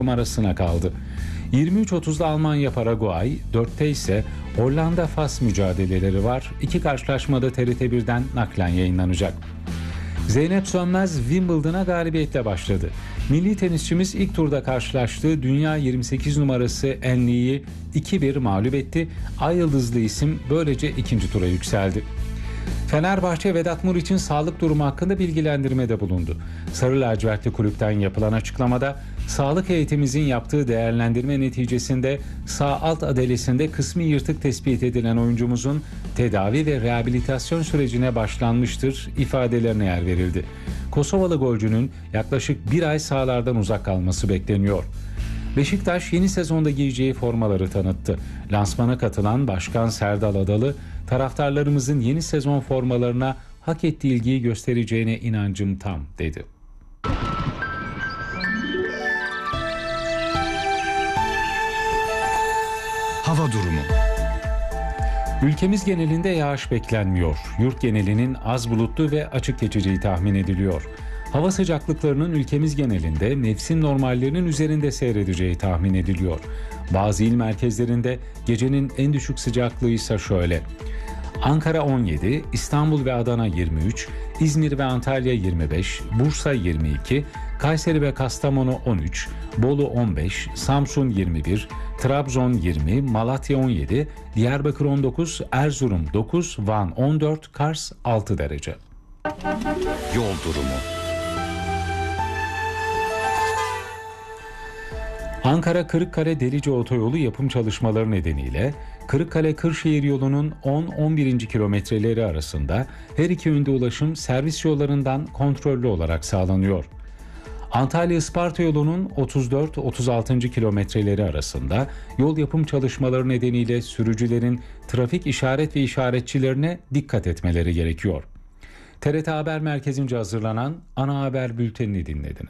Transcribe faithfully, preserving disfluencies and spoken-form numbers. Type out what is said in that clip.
arasına kaldı. yirmi üç otuzda Almanya-Paraguay, dörtte ise Hollanda-Fas mücadeleleri var. İki karşılaşmada T R T birden naklen yayınlanacak. Zeynep Sönmez Wimbledon'a galibiyetle başladı. Milli tenisçimiz ilk turda karşılaştığı dünya yirmi sekiz numarası En Li'yi iki bir mağlup etti. Ay yıldızlı isim böylece ikinci tura yükseldi. Fenerbahçe Vedat Muriç'in sağlık durumu hakkında bilgilendirmede bulundu. Sarı lacivertli kulüpten yapılan açıklamada sağlık heyetimizin yaptığı değerlendirme neticesinde sağ alt adalesinde kısmi yırtık tespit edilen oyuncumuzun tedavi ve rehabilitasyon sürecine başlanmıştır ifadelerine yer verildi. Kosovalı golcünün yaklaşık bir ay sahalardan uzak kalması bekleniyor. Beşiktaş yeni sezonda giyeceği formaları tanıttı. Lansmana katılan Başkan Serdal Adalı, taraftarlarımızın yeni sezon formalarına hak ettiği ilgiyi göstereceğine inancım tam dedi. Hava durumu. Ülkemiz genelinde yağış beklenmiyor. Yurt genelinin az bulutlu ve açık geçeceği tahmin ediliyor. Hava sıcaklıklarının ülkemiz genelinde mevsim normallerinin üzerinde seyredeceği tahmin ediliyor. Bazı il merkezlerinde gecenin en düşük sıcaklığı ise şöyle: Ankara on yedi, İstanbul ve Adana yirmi üç, İzmir ve Antalya yirmi beş, Bursa yirmi iki, Kayseri ve Kastamonu on üç, Bolu on beş, Samsun yirmi bir, Trabzon yirmi, Malatya on yedi, Diyarbakır on dokuz, Erzurum dokuz, Van on dört, Kars altı derece. Yol durumu. Ankara-Kırıkkale Delice Otoyolu yapım çalışmaları nedeniyle Kırıkkale-Kırşehir yolunun on on birinci kilometreleri arasında her iki yönde ulaşım servis yollarından kontrollü olarak sağlanıyor. Antalya-Isparta yolunun otuz dört otuz altıncı kilometreleri arasında yol yapım çalışmaları nedeniyle sürücülerin trafik işaret ve işaretçilerine dikkat etmeleri gerekiyor. T R T Haber Merkezi'nce hazırlanan ana haber bültenini dinlediniz.